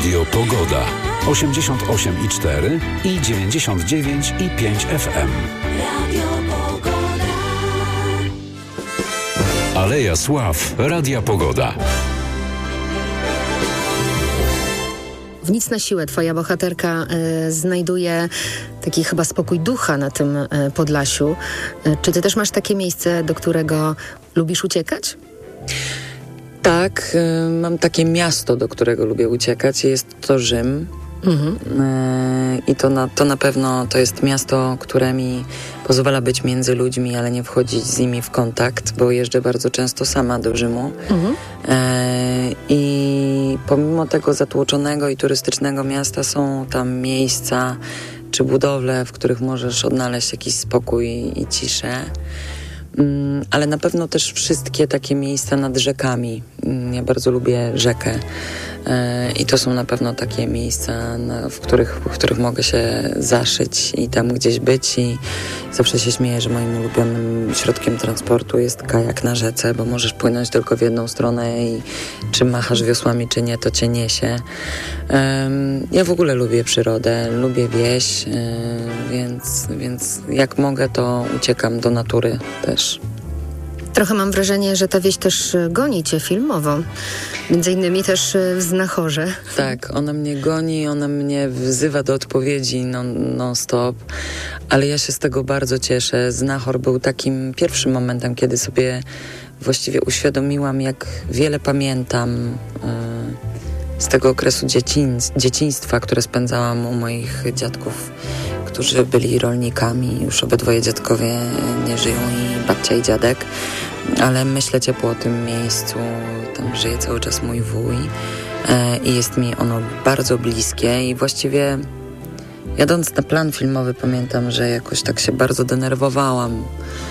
Radio Pogoda. 88,4 i 99,5 FM. Radio Pogoda. Aleja Sław Radia Pogoda. W Nic na siłę twoja bohaterka znajduje taki chyba spokój ducha na tym Podlasiu. Czy ty też masz takie miejsce, do którego lubisz uciekać? Tak, mam takie miasto, do którego lubię uciekać. Jest to Rzym. I to na pewno to jest miasto, które mi pozwala być między ludźmi, ale nie wchodzić z nimi w kontakt, bo jeżdżę bardzo często sama do Rzymu. I pomimo tego zatłoczonego i turystycznego miasta są tam miejsca czy budowle, w których możesz odnaleźć jakiś spokój i ciszę. Ale na pewno też wszystkie takie miejsca nad rzekami. Ja bardzo lubię rzekę. I to są na pewno takie miejsca, w których mogę się zaszyć i tam gdzieś być. I zawsze się śmieję, że moim ulubionym środkiem transportu jest kajak na rzece, bo możesz płynąć tylko w jedną stronę i czy machasz wiosłami, czy nie, to cię niesie. Ja w ogóle lubię przyrodę, lubię wieś, więc jak mogę, to uciekam do natury też. Trochę mam wrażenie, że ta wieś też goni cię filmowo. Między innymi też w Znachorze. Tak, ona mnie goni, ona mnie wzywa do odpowiedzi non-stop, ale ja się z tego bardzo cieszę. Znachor był takim pierwszym momentem, kiedy sobie właściwie uświadomiłam, jak wiele pamiętam z tego okresu dzieciństwa, które spędzałam u moich dziadków, którzy byli rolnikami. Już obydwoje dziadkowie nie żyją, i babcia, i dziadek. Ale myślę ciepło o tym miejscu. Tam żyje cały czas mój wuj i jest mi ono bardzo bliskie. I właściwie jadąc na plan filmowy pamiętam, że jakoś tak się bardzo denerwowałam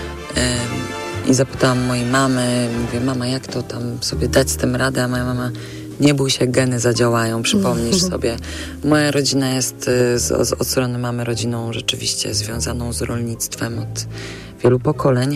i zapytałam mojej mamy, mówię: mama, jak to tam sobie dać z tym radę? A moja mama: nie bój się, geny zadziałają, przypomnisz sobie. Moja rodzina jest od strony mamy rodziną rzeczywiście związaną z rolnictwem od wielu pokoleń.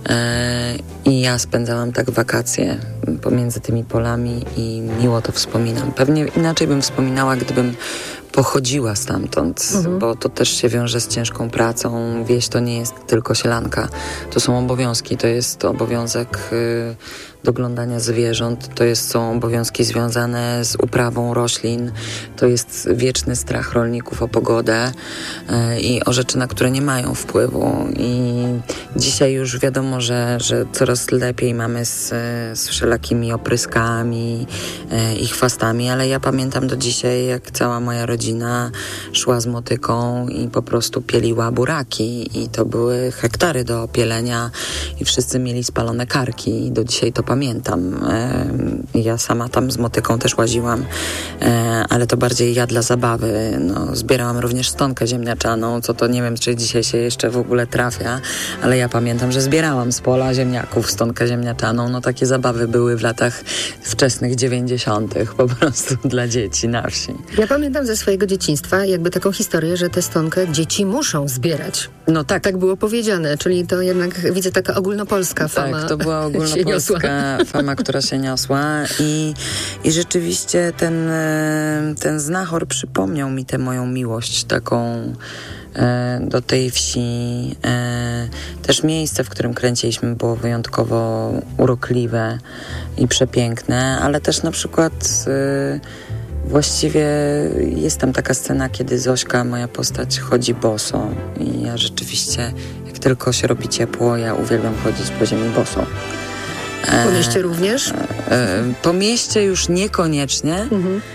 I ja spędzałam tak wakacje pomiędzy tymi polami i miło to wspominam. Pewnie inaczej bym wspominała, gdybym pochodziła stamtąd, bo to też się wiąże z ciężką pracą. Wieś to nie jest tylko sielanka. To są obowiązki. To jest obowiązek doglądania zwierząt. Są obowiązki związane z uprawą roślin. To jest wieczny strach rolników o pogodę i o rzeczy, na które nie mają wpływu. I dzisiaj już wiadomo, że coraz lepiej mamy z wszelakimi opryskami i chwastami, ale ja pamiętam do dzisiaj, jak cała moja rodzina szła z motyką i po prostu pieliła buraki, i to były hektary do opielenia i wszyscy mieli spalone karki, i do dzisiaj to pamiętam. Ja sama tam z motyką też łaziłam, ale to bardziej ja dla zabawy. Zbierałam również stonkę ziemniaczaną, co to nie wiem, czy dzisiaj się jeszcze w ogóle trafia, ale ja pamiętam, że zbierałam z pola ziemniaków stonkę ziemniaczaną. Takie zabawy były w latach wczesnych 90. po prostu dla dzieci na wsi. Ja pamiętam ze swojego dzieciństwa jakby taką historię, że tę stonkę dzieci muszą zbierać. Tak było powiedziane, czyli to jednak widzę taka ogólnopolska fama. Tak, to była ogólnopolska fama, która się niosła, i rzeczywiście ten Znachor przypomniał mi tę moją miłość taką do tej wsi. Też miejsce, w którym kręciliśmy, było wyjątkowo urokliwe i przepiękne, ale też na przykład właściwie jest tam taka scena, kiedy Zośka, moja postać, chodzi boso, i ja rzeczywiście, jak tylko się robi ciepło, ja uwielbiam chodzić po ziemi boso. Po mieście również? Po mieście już niekoniecznie,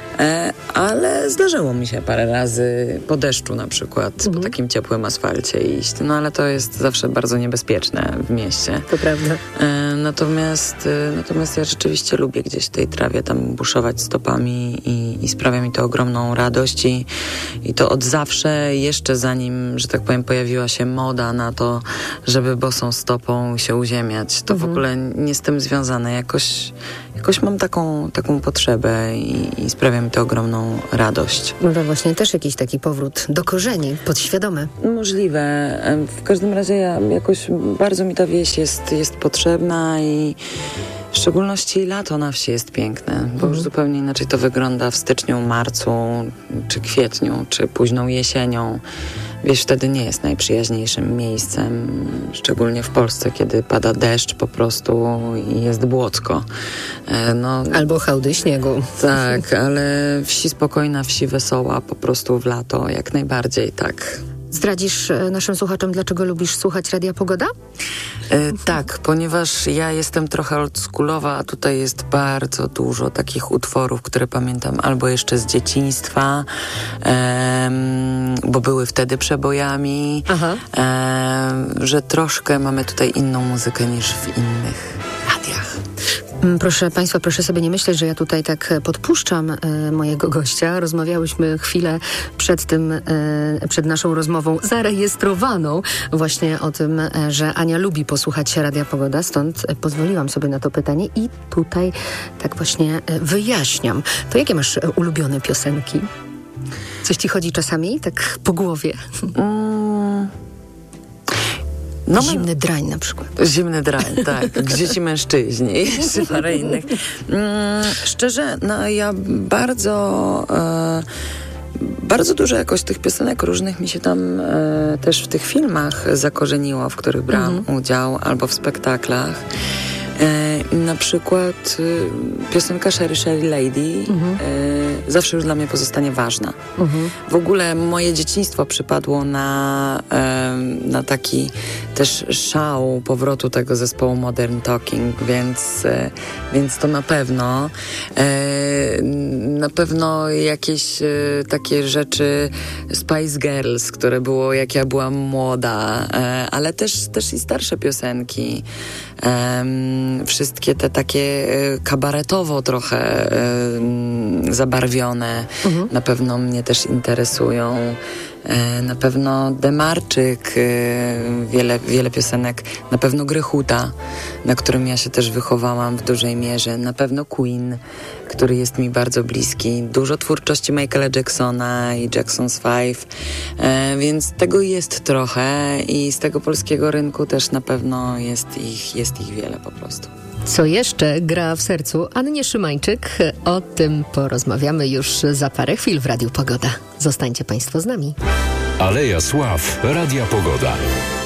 ale zdarzyło mi się parę razy po deszczu na przykład, po takim ciepłym asfalcie iść. Ale to jest zawsze bardzo niebezpieczne w mieście. To prawda. Natomiast ja rzeczywiście lubię gdzieś w tej trawie tam buszować stopami i sprawia mi to ogromną radość i to od zawsze, jeszcze zanim, że tak powiem, pojawiła się moda na to, żeby bosą stopą się uziemiać. To w ogóle nie z tym związane. Jakoś mam taką potrzebę i sprawia mi to ogromną radość. Może właśnie też jakiś taki powrót do korzeni, podświadomy. Możliwe. W każdym razie jakoś bardzo mi ta wieś jest potrzebna i W szczególności lato na wsi jest piękne, bo już zupełnie inaczej to wygląda w styczniu, marcu, czy kwietniu, czy późną jesienią. Wieś wtedy nie jest najprzyjaźniejszym miejscem, szczególnie w Polsce, kiedy pada deszcz po prostu i jest błocko. Albo hałdy śniegu. Tak, ale wsi spokojna, wsi wesoła, po prostu w lato, jak najbardziej, tak. Zdradzisz naszym słuchaczom, dlaczego lubisz słuchać Radia Pogoda? Tak, ponieważ ja jestem trochę oldschoolowa, a tutaj jest bardzo dużo takich utworów, które pamiętam albo jeszcze z dzieciństwa, bo były wtedy przebojami, że troszkę mamy tutaj inną muzykę niż w innych radiach. Proszę Państwa, proszę sobie nie myśleć, że ja tutaj tak podpuszczam mojego gościa. Rozmawiałyśmy chwilę przed naszą rozmową zarejestrowaną właśnie o tym, że Ania lubi posłuchać Radia Pogoda, stąd pozwoliłam sobie na to pytanie i tutaj tak właśnie wyjaśniam. To jakie masz ulubione piosenki? Coś ci chodzi czasami tak po głowie? Zimny drań na przykład. Zimny drań, tak. Gdzie ci mężczyźni? Jeszcze parę innych. Szczerze, ja bardzo dużo jakoś tych piosenek różnych mi się tam też w tych filmach zakorzeniło, w których brałam udział, albo w spektaklach. Na przykład piosenka Sherry Sherry Lady zawsze już dla mnie pozostanie ważna. W ogóle moje dzieciństwo przypadło na taki też szał powrotu tego zespołu Modern Talking, więc to na pewno jakieś takie rzeczy Spice Girls, które było jak ja byłam młoda, ale też i starsze piosenki. Wszystkie te takie kabaretowo trochę zabarwione na pewno mnie też interesują. Na pewno Demarczyk, wiele piosenek, na pewno Grechuta, na którym ja się też wychowałam w dużej mierze, na pewno Queen, który jest mi bardzo bliski, dużo twórczości Michaela Jacksona i Jackson's 5, więc tego jest trochę i z tego polskiego rynku też na pewno jest ich wiele po prostu. Co jeszcze gra w sercu Annie Szymańczyk? O tym porozmawiamy już za parę chwil w Radiu Pogoda. Zostańcie Państwo z nami. Aleja Sław Radia Pogoda.